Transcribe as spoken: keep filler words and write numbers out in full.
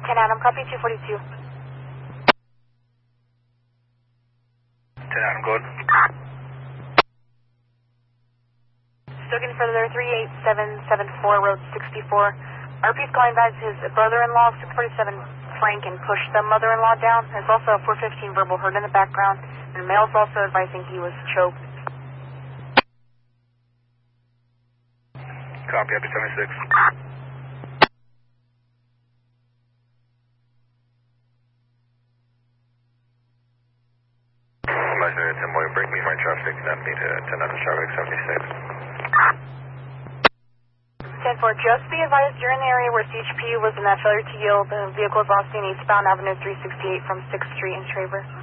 ten Adam, copy two forty-two. ten Adam, good. Still getting further, three eight seven seven four, road sixty-four. R P's calling back his brother-in-law, six forty-seven Frank, and pushed the mother-in-law down. There's also a four fifteen verbal heard in the background, and male's also advising he was choked. Copy, Happy seventy-six. Imaginary ten Boy, break me right traffic, that me to ten out of traffic seventy-six. ten four, just be advised you're in the area where C H P was in that failure to yield. The vehicle is lost in eastbound Avenue three sixty-eight from sixth Street in Traver.